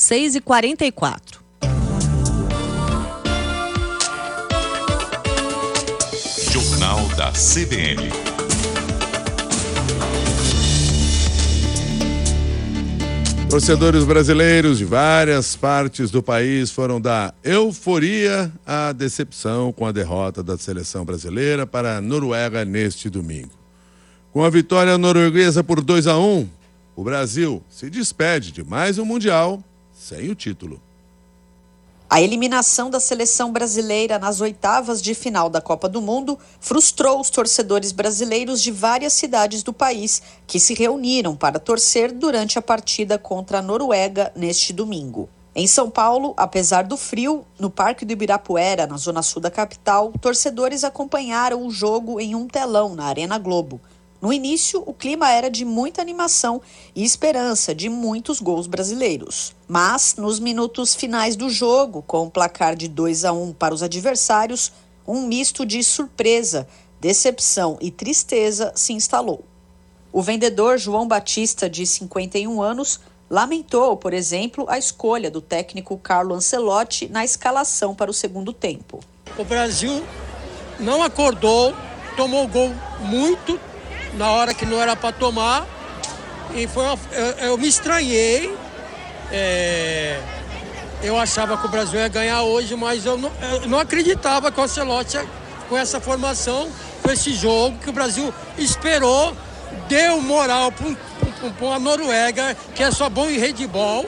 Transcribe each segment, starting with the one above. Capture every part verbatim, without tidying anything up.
seis e quarenta e quatro. Jornal da C B N. Torcedores brasileiros de várias partes do país foram da euforia à decepção com a derrota da seleção brasileira para a Noruega neste domingo. Com a vitória norueguesa por dois a um, o Brasil se despede de mais um Mundial sem o título. A eliminação da seleção brasileira nas oitavas de final da Copa do Mundo frustrou os torcedores brasileiros de várias cidades do país que se reuniram para torcer durante a partida contra a Noruega neste domingo. Em São Paulo, apesar do frio, no Parque do Ibirapuera, na zona sul da capital, torcedores acompanharam o jogo em um telão na Arena Globo. No início, o clima era de muita animação e esperança de muitos gols brasileiros. Mas, nos minutos finais do jogo, com o placar de dois a um para os adversários, um misto de surpresa, decepção e tristeza se instalou. O vendedor João Batista, de cinquenta e um anos, lamentou, por exemplo, a escolha do técnico Carlo Ancelotti na escalação para o segundo tempo. O Brasil não acordou, tomou gol muito na hora que não era para tomar, e foi uma, eu, eu me estranhei, é, eu achava que o Brasil ia ganhar hoje, mas eu não, eu não acreditava que o Ancelotti, com essa formação, com esse jogo, que o Brasil esperou, deu moral para a Noruega, que é só bom em handebol,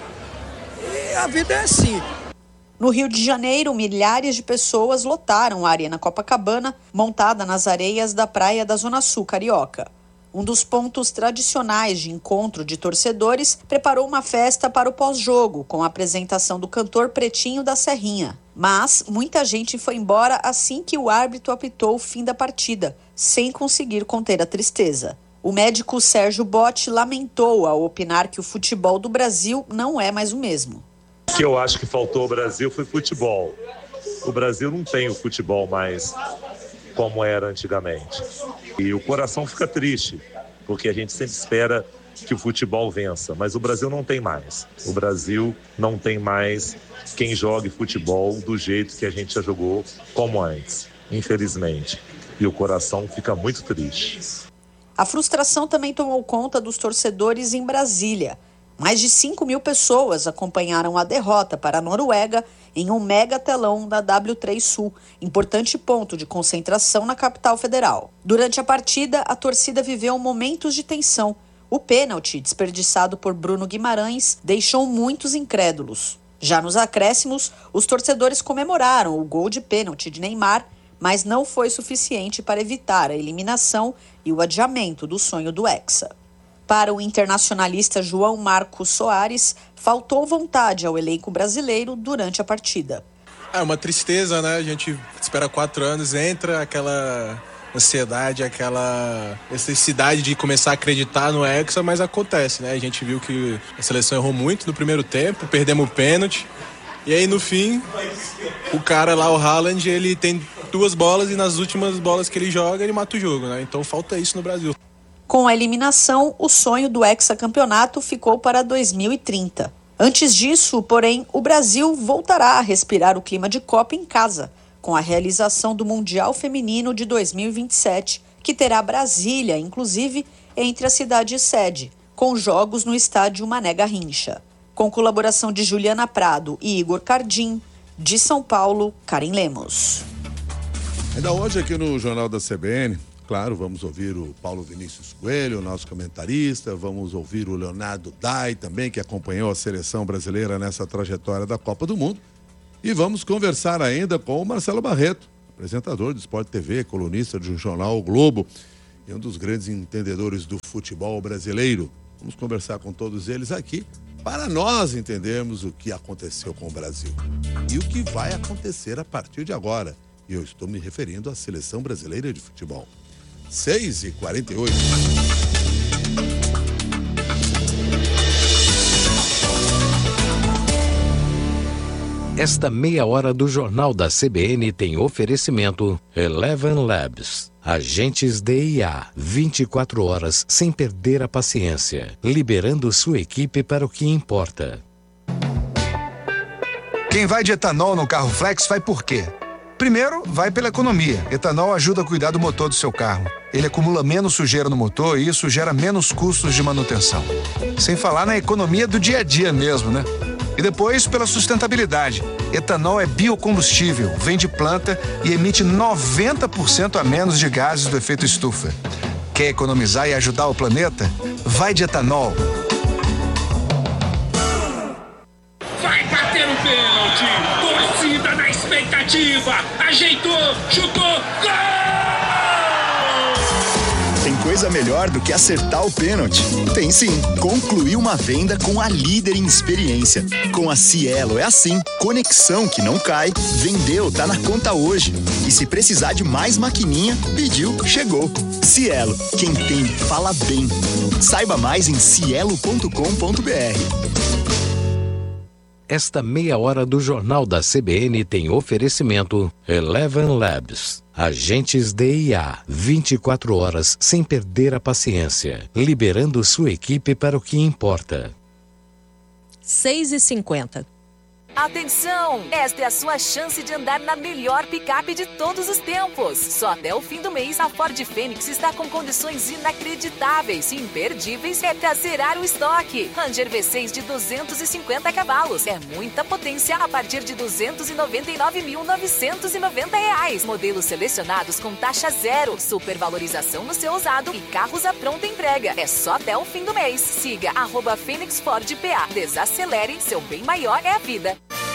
e a vida é assim. No Rio de Janeiro, milhares de pessoas lotaram a Arena Copacabana, montada nas areias da praia da Zona Sul carioca. Um dos pontos tradicionais de encontro de torcedores preparou uma festa para o pós-jogo, com a apresentação do cantor Pretinho da Serrinha. Mas muita gente foi embora assim que o árbitro apitou o fim da partida, sem conseguir conter a tristeza. O médico Sérgio Botti lamentou ao opinar que o futebol do Brasil não é mais o mesmo. O que eu acho que faltou ao Brasil foi futebol. O Brasil não tem o futebol mais como era antigamente. E o coração fica triste, porque a gente sempre espera que o futebol vença, mas o Brasil não tem mais. O Brasil não tem mais quem jogue futebol do jeito que a gente já jogou como antes, infelizmente. E o coração fica muito triste. A frustração também tomou conta dos torcedores em Brasília. Mais de cinco mil pessoas acompanharam a derrota para a Noruega em um mega telão da W três Sul, importante ponto de concentração na capital federal. Durante a partida, a torcida viveu momentos de tensão. O pênalti, desperdiçado por Bruno Guimarães, deixou muitos incrédulos. Já nos acréscimos, os torcedores comemoraram o gol de pênalti de Neymar, mas não foi suficiente para evitar a eliminação e o adiamento do sonho do Hexa. Para o internacionalista João Marcos Soares, faltou vontade ao elenco brasileiro durante a partida. É uma tristeza, né? A gente espera quatro anos, entra aquela ansiedade, aquela necessidade de começar a acreditar no Hexa, mas acontece, né? A gente viu que a seleção errou muito no primeiro tempo, perdemos o pênalti, e aí no fim, o cara lá, o Haaland, ele tem duas bolas e nas últimas bolas que ele joga, ele mata o jogo, né? Então falta isso no Brasil. Com a eliminação, o sonho do hexacampeonato ficou para dois mil e trinta. Antes disso, porém, o Brasil voltará a respirar o clima de Copa em casa, com a realização do Mundial Feminino de dois mil e vinte e sete, que terá Brasília, inclusive, entre a cidade e sede, com jogos no estádio Mané Garrincha. Com colaboração de Juliana Prado e Igor Cardim, de São Paulo, Karen Lemos. Ainda hoje aqui no Jornal da C B N, claro, vamos ouvir o Paulo Vinícius Coelho, o nosso comentarista, vamos ouvir o Leonardo Dai também, que acompanhou a seleção brasileira nessa trajetória da Copa do Mundo. E vamos conversar ainda com o Marcelo Barreto, apresentador do Sport T V, colunista do jornal O Globo e um dos grandes entendedores do futebol brasileiro. Vamos conversar com todos eles aqui para nós entendermos o que aconteceu com o Brasil e o que vai acontecer a partir de agora. E eu estou me referindo à seleção brasileira de futebol. seis e quarenta e oito. Esta meia hora do Jornal da C B N tem oferecimento Eleven Labs. Agentes D I A, vinte e quatro horas sem perder a paciência, liberando sua equipe para o que importa. Quem vai de etanol no carro flex vai por quê? Primeiro, vai pela economia. Etanol ajuda a cuidar do motor do seu carro. Ele acumula menos sujeira no motor e isso gera menos custos de manutenção. Sem falar na economia do dia a dia mesmo, né? E depois, pela sustentabilidade. Etanol é biocombustível, vem de planta e emite noventa por cento a menos de gases do efeito estufa. Quer economizar e ajudar o planeta? Vai de etanol. Vai bater o pênalti! Torcida na expectativa! Ajeitou, chutou, gol! Tem coisa melhor do que acertar o pênalti? Tem sim. Concluir uma venda com a líder em experiência. Com a Cielo é assim. Conexão que não cai. Vendeu, tá na conta hoje. E se precisar de mais maquininha, pediu, chegou. Cielo. Quem tem, fala bem. Saiba mais em cielo ponto com ponto br. Esta meia hora do Jornal da C B N tem oferecimento Eleven Labs. Agentes D I A, vinte e quatro horas sem perder a paciência, liberando sua equipe para o que importa. seis e cinquenta. Atenção! Esta é a sua chance de andar na melhor picape de todos os tempos. Só até o fim do mês, a Ford Fênix está com condições inacreditáveis e imperdíveis é pra zerar o estoque. Ranger V seis de duzentos e cinquenta cavalos. É muita potência a partir de duzentos e noventa e nove mil novecentos e noventa reais. Modelos selecionados com taxa zero, supervalorização no seu usado e carros à pronta entrega. É só até o fim do mês. Siga arroba Fênix Ford P A. Desacelere, seu bem maior é a vida.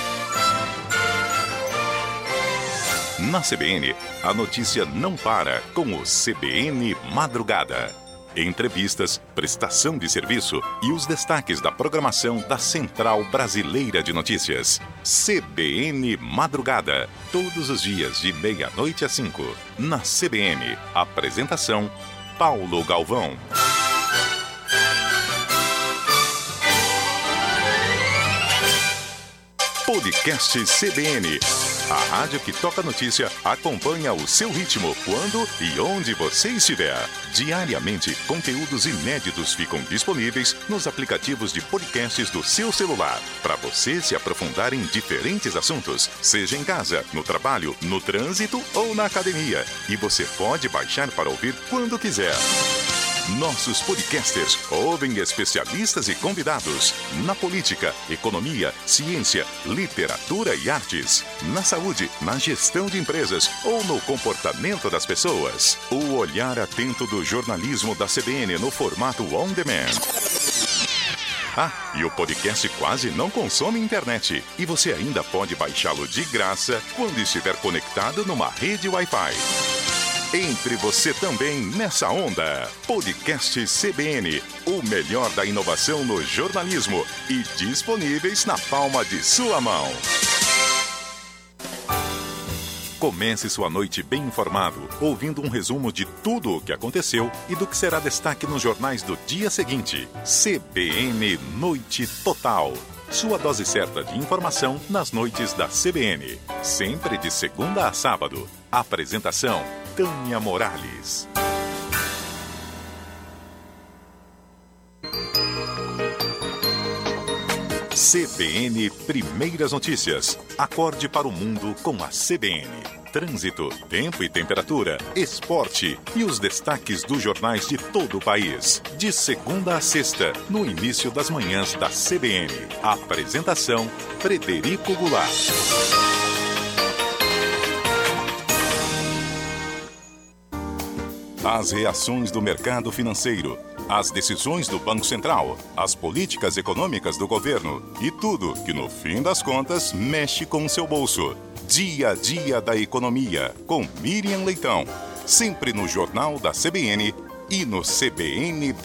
Na C B N, a notícia não para com o C B N Madrugada. Entrevistas, prestação de serviço e os destaques da programação da Central Brasileira de Notícias. C B N Madrugada, todos os dias de meia-noite às cinco. Na C B N, apresentação Paulo Galvão. Podcast C B N. A rádio que toca notícia acompanha o seu ritmo quando e onde você estiver. Diariamente, conteúdos inéditos ficam disponíveis nos aplicativos de podcasts do seu celular, para você se aprofundar em diferentes assuntos, seja em casa, no trabalho, no trânsito ou na academia. E você pode baixar para ouvir quando quiser. Nossos podcasters ouvem especialistas e convidados na política, economia, ciência, literatura e artes, na saúde, na gestão de empresas ou no comportamento das pessoas. O olhar atento do jornalismo da C B N no formato on demand. Ah, e o podcast quase não consome internet. E você ainda pode baixá-lo de graça quando estiver conectado numa rede Wi-Fi. Entre você também nessa onda. Podcast C B N, o melhor da inovação no jornalismo e disponíveis na palma de sua mão. Comece sua noite bem informado, ouvindo um resumo de tudo o que aconteceu e do que será destaque nos jornais do dia seguinte. C B N Noite Total. Sua dose certa de informação nas noites da C B N. Sempre de segunda a sábado. Apresentação Tânia Morales. C B N Primeiras Notícias. Acorde para o mundo com a C B N. Trânsito, tempo e temperatura, esporte e os destaques dos jornais de todo o país. De segunda a sexta, no início das manhãs da C B N. Apresentação Frederico Goulart. As reações do mercado financeiro, as decisões do Banco Central, as políticas econômicas do governo e tudo que, no fim das contas, mexe com o seu bolso. Dia a Dia da Economia, com Miriam Leitão. Sempre no Jornal da C B N e no C B N